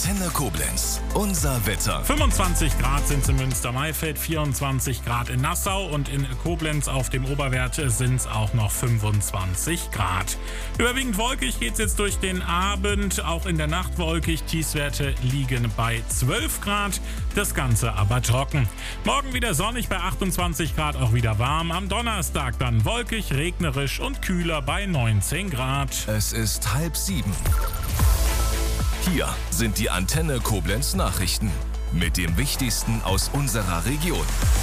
Antenne Koblenz. Unser Wetter. 25 Grad sind es in Münster-Maifeld, 24 Grad in Nassau und in Koblenz auf dem Oberwert sind es auch noch 25 Grad. Überwiegend wolkig geht es jetzt durch den Abend, auch in der Nacht wolkig. Tiefstwerte liegen bei 12 Grad, das Ganze aber trocken. Morgen wieder sonnig bei 28 Grad, auch wieder warm. Am Donnerstag dann wolkig, regnerisch und kühler bei 19 Grad. Es ist 6:30. Hier sind die Antenne Koblenz Nachrichten mit dem Wichtigsten aus unserer Region.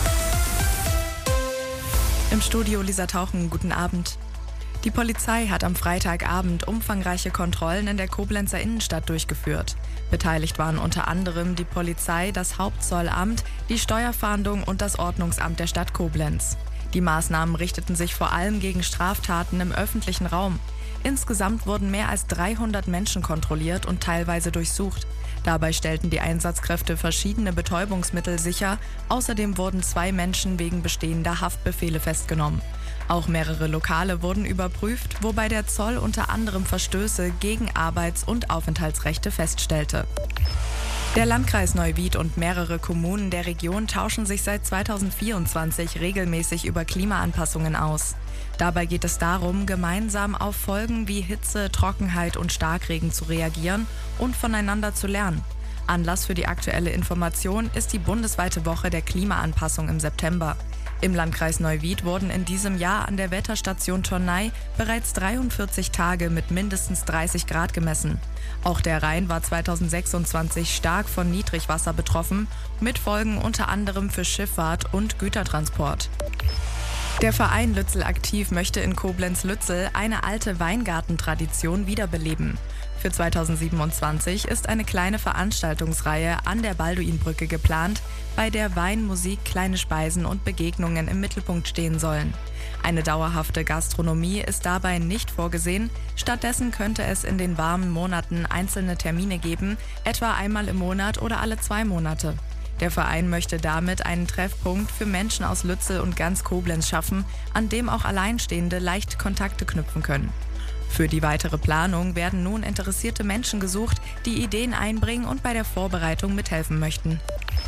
Im Studio Lisa Tauchen, guten Abend. Die Polizei hat am Freitagabend umfangreiche Kontrollen in der Koblenzer Innenstadt durchgeführt. Beteiligt waren unter anderem die Polizei, das Hauptzollamt, die Steuerfahndung und das Ordnungsamt der Stadt Koblenz. Die Maßnahmen richteten sich vor allem gegen Straftaten im öffentlichen Raum. Insgesamt wurden mehr als 300 Menschen kontrolliert und teilweise durchsucht. Dabei stellten die Einsatzkräfte verschiedene Betäubungsmittel sicher. Außerdem wurden 2 Menschen wegen bestehender Haftbefehle festgenommen. Auch mehrere Lokale wurden überprüft, wobei der Zoll unter anderem Verstöße gegen Arbeits- und Aufenthaltsrechte feststellte. Der Landkreis Neuwied und mehrere Kommunen der Region tauschen sich seit 2024 regelmäßig über Klimaanpassungen aus. Dabei geht es darum, gemeinsam auf Folgen wie Hitze, Trockenheit und Starkregen zu reagieren und voneinander zu lernen. Anlass für die aktuelle Information ist die bundesweite Woche der Klimaanpassung im September. Im Landkreis Neuwied wurden in diesem Jahr an der Wetterstation Turnai bereits 43 Tage mit mindestens 30 Grad gemessen. Auch der Rhein war 2026 stark von Niedrigwasser betroffen, mit Folgen unter anderem für Schifffahrt und Gütertransport. Der Verein Lützel aktiv möchte in Koblenz-Lützel eine alte Weingartentradition wiederbeleben. Für 2027 ist eine kleine Veranstaltungsreihe an der Balduinbrücke geplant, bei der Wein, Musik, kleine Speisen und Begegnungen im Mittelpunkt stehen sollen. Eine dauerhafte Gastronomie ist dabei nicht vorgesehen. Stattdessen könnte es in den warmen Monaten einzelne Termine geben, etwa einmal im Monat oder alle 2 Monate. Der Verein möchte damit einen Treffpunkt für Menschen aus Lützel und ganz Koblenz schaffen, an dem auch Alleinstehende leicht Kontakte knüpfen können. Für die weitere Planung werden nun interessierte Menschen gesucht, die Ideen einbringen und bei der Vorbereitung mithelfen möchten.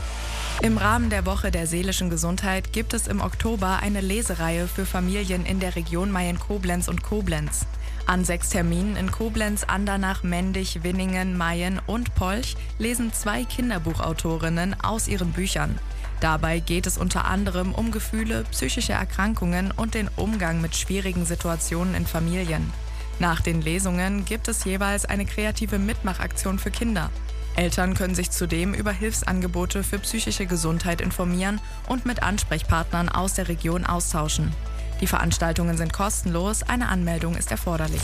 Im Rahmen der Woche der seelischen Gesundheit gibt es im Oktober eine Lesereihe für Familien in der Region Mayen-Koblenz und Koblenz. An 6 Terminen in Koblenz, Andernach, Mendig, Winningen, Mayen und Polch lesen 2 Kinderbuchautorinnen aus ihren Büchern. Dabei geht es unter anderem um Gefühle, psychische Erkrankungen und den Umgang mit schwierigen Situationen in Familien. Nach den Lesungen gibt es jeweils eine kreative Mitmachaktion für Kinder. Eltern können sich zudem über Hilfsangebote für psychische Gesundheit informieren und mit Ansprechpartnern aus der Region austauschen. Die Veranstaltungen sind kostenlos, eine Anmeldung ist erforderlich.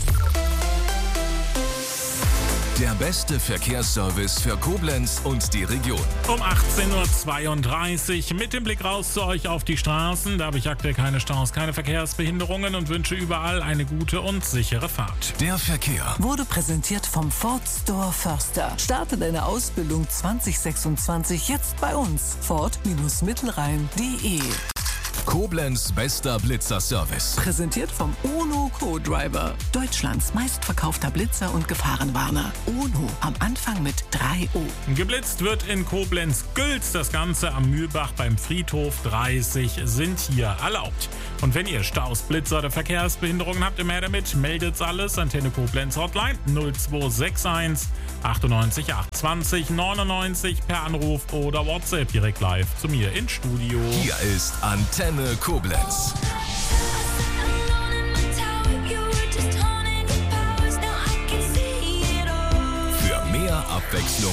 Der beste Verkehrsservice für Koblenz und die Region. Um 18:32 Uhr mit dem Blick raus zu euch auf die Straßen. Da habe ich aktuell keine Staus, keine Verkehrsbehinderungen und wünsche überall eine gute und sichere Fahrt. Der Verkehr Wurde präsentiert vom Ford Store Förster. Starte deine Ausbildung 2026 jetzt bei uns. Ford-Mittelrhein.de. Koblenz bester Blitzer-Service. Präsentiert vom Ono Co-Driver. Deutschlands meistverkaufter Blitzer und Gefahrenwarner. Ono am Anfang mit 3 O. Geblitzt wird in Koblenz-Gülz. Das Ganze am Mühlbach beim Friedhof. 30 sind hier erlaubt. Und wenn ihr Staus, Blitzer oder Verkehrsbehinderungen habt, immer damit, meldet alles. Antenne Koblenz Hotline 0261 98 820 99 per Anruf oder WhatsApp direkt live zu mir ins Studio. Hier ist Antenne Koblenz. Für mehr Abwechslung